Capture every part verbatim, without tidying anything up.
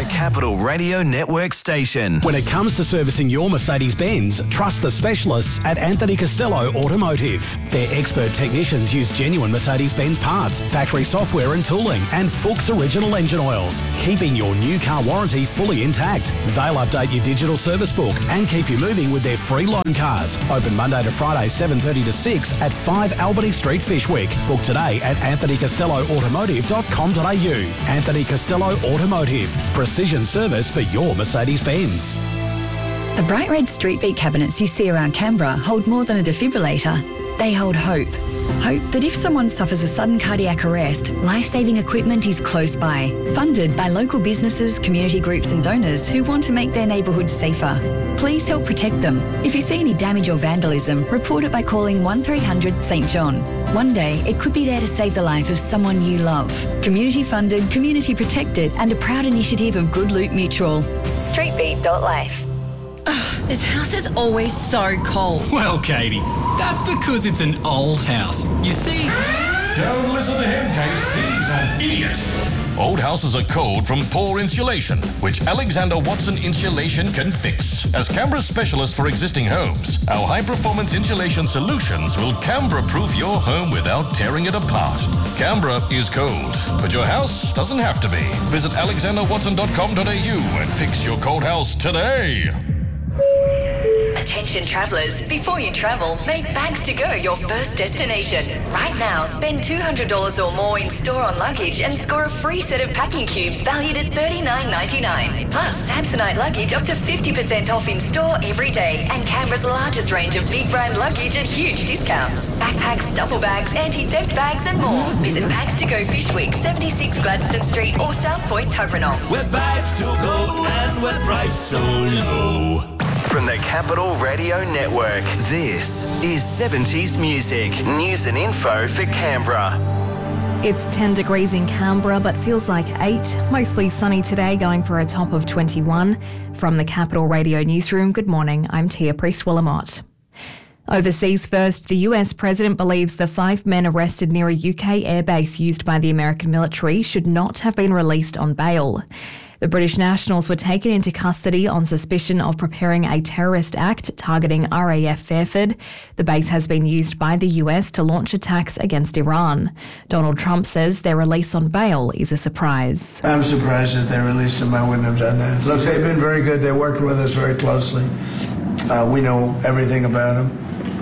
The Capital Radio Network station. When it comes to servicing your Mercedes-Benz, trust the specialists at Anthony Costello Automotive. Their expert technicians use genuine Mercedes-Benz parts, factory software and tooling, and Fuchs original engine oils, keeping your new car warranty fully intact. They'll update your digital service book and keep you moving with their free loan cars. Open Monday to Friday, seven thirty to six at five Albany Street, Fishwick. Book today at anthony costello automotive dot com dot a u. Anthony Costello Automotive. Precision service for your Mercedes-Benz. The bright red street beat cabinets you see around Canberra hold more than a defibrillator. They hold hope. Hope that if someone suffers a sudden cardiac arrest, life-saving equipment is close by. Funded by local businesses, community groups and donors who want to make their neighbourhoods safer. Please help protect them. If you see any damage or vandalism, report it by calling one three hundred St John. One day, it could be there to save the life of someone you love. Community funded, community protected and a proud initiative of Good Loot Mutual. street beat dot life. Ugh, this house is always so cold. Well, Katie, that's because it's an old house. You see... Don't listen to him, Kate. He's an idiot. Old houses are cold from poor insulation, which Alexander Watson Insulation can fix. As Canberra's specialist for existing homes, our high-performance insulation solutions will Canberra-proof your home without tearing it apart. Canberra is cold, but your house doesn't have to be. Visit alexander watson dot com dot a u and fix your cold house today. Attention travellers, before you travel, make Bags to Go your first destination. Right now, spend two hundred dollars or more in store on luggage and score a free set of packing cubes valued at thirty-nine ninety-nine. Plus, Samsonite luggage up to fifty percent off in store every day and Canberra's largest range of big brand luggage at huge discounts. Backpacks, duffel bags, anti-theft bags and more. Visit Bags to Go Fishwick, seventy-six Gladstone Street or South Point Tuggeranong. Where bags to go and where price so low. From the Capital Radio Network, this is seventies Music. News and info for Canberra. It's ten degrees in Canberra, but feels like eight. Mostly sunny today, going for a top of twenty-one. From the Capital Radio Newsroom, good morning. I'm Tia Priest-Willamott. Overseas first, the U S President believes the five men arrested near a U K airbase used by the American military should not have been released on bail. The British nationals were taken into custody on suspicion of preparing a terrorist act targeting R A F Fairford. The base has been used by the U S to launch attacks against Iran. Donald Trump says their release on bail is a surprise. I'm surprised that they released them. I wouldn't have done that. Look, they've been very good. They worked with us very closely. Uh, we know everything about them.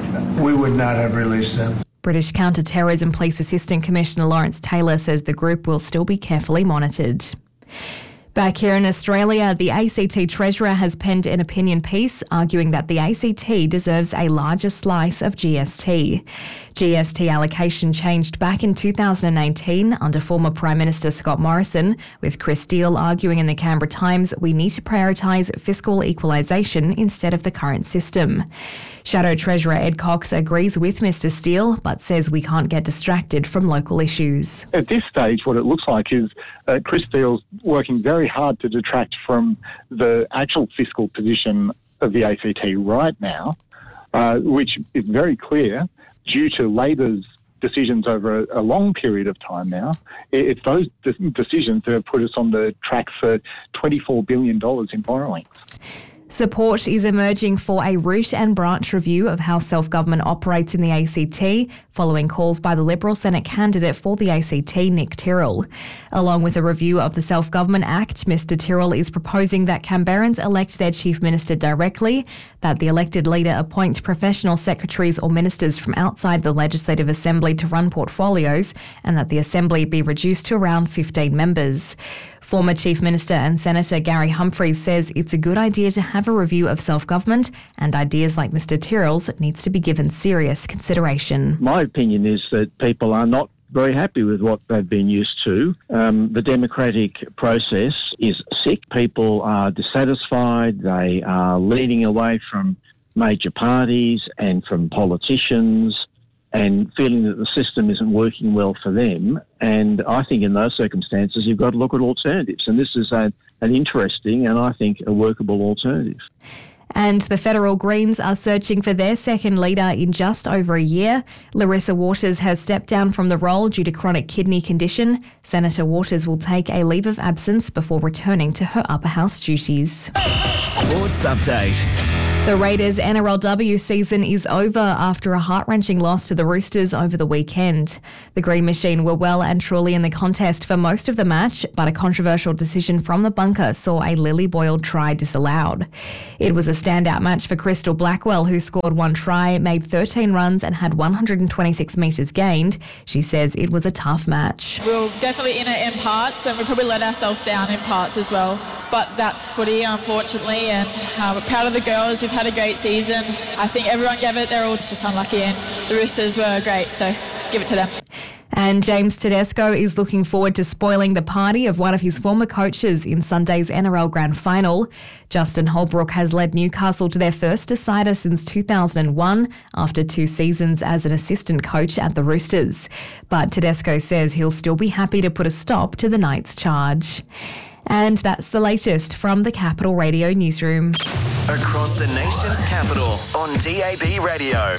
We would not have released them. British Counter-Terrorism Police Assistant Commissioner Lawrence Taylor says the group will still be carefully monitored. Back here in Australia, the A C T Treasurer has penned an opinion piece arguing that the A C T deserves a larger slice of G S T. G S T allocation changed back in two thousand eighteen under former Prime Minister Scott Morrison, with Chris Steele arguing in the Canberra Times we need to prioritise fiscal equalisation instead of the current system. Shadow Treasurer Ed Cox agrees with Mister Steele, but says we can't get distracted from local issues. At this stage, what it looks like is uh, Chris Steele's working very hard to detract from the actual fiscal position of the A C T right now, uh, which is very clear due to Labor's decisions over a, a long period of time now. It's those de- decisions that have put us on the track for twenty-four billion dollars in borrowings. Support is emerging for a root and branch review of how self-government operates in the A C T, following calls by the Liberal Senate candidate for the A C T, Nick Tyrrell. Along with a review of the Self-Government Act, Mister Tyrrell is proposing that Canberrans elect their Chief Minister directly, that the elected leader appoint professional secretaries or ministers from outside the Legislative Assembly to run portfolios, and that the Assembly be reduced to around fifteen members. Former Chief Minister and Senator Gary Humphries says it's a good idea to have a review of self-government, and ideas like Mister Tyrrell's needs to be given serious consideration. My opinion is that people are not very happy with what they've been used to. Um, the democratic process is sick. People are dissatisfied. They are leaning away from major parties and from politicians and feeling that the system isn't working well for them. And I think in those circumstances, you've got to look at alternatives. And this is a, an interesting and I think a workable alternative. And the federal Greens are searching for their second leader in just over a year. Larissa Waters has stepped down from the role due to chronic kidney condition. Senator Waters will take a leave of absence before returning to her upper house duties. Sports update. The Raiders N R L W season is over after a heart-wrenching loss to the Roosters over the weekend. The Green Machine were well and truly in the contest for most of the match, but a controversial decision from the bunker saw a Lily Boyle try disallowed. It was a standout match for Crystal Blackwell, who scored one try, made thirteen runs and had one hundred twenty-six metres gained. She says it was a tough match. We were definitely in it in parts, and we probably let ourselves down in parts as well. But that's footy, unfortunately, and uh, we're proud of the girls. We've had a great season. I think everyone gave it. They're all just unlucky, and the Roosters were great, so give it to them. And James Tedesco is looking forward to spoiling the party of one of his former coaches in Sunday's N R L Grand Final. Justin Holbrook has led Newcastle to their first decider since two thousand one after two seasons as an assistant coach at the Roosters. But Tedesco says he'll still be happy to put a stop to the Knights' charge. And that's the latest from the Capital Radio newsroom. Across the nation's capital on D A B Radio.